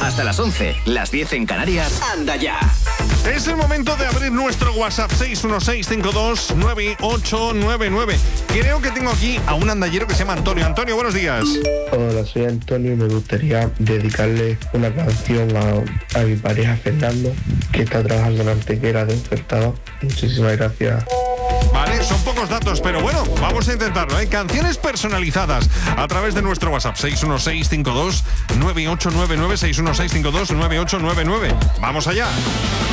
Hasta las 11, las 10 en Canarias. ¡Anda ya! Es el momento de abrir nuestro WhatsApp 616529899. Creo que tengo aquí a un andallero que se llama Antonio. Antonio, buenos días. Hola, soy Antonio y me gustaría dedicarle una canción a mi pareja Fernando, que está trabajando en Antequera de Encertado. Muchísimas gracias. Vale, son pocos datos, pero bueno, vamos a intentarlo, ¿eh? Canciones personalizadas a través de nuestro WhatsApp 616529899, 616529899. Vamos allá.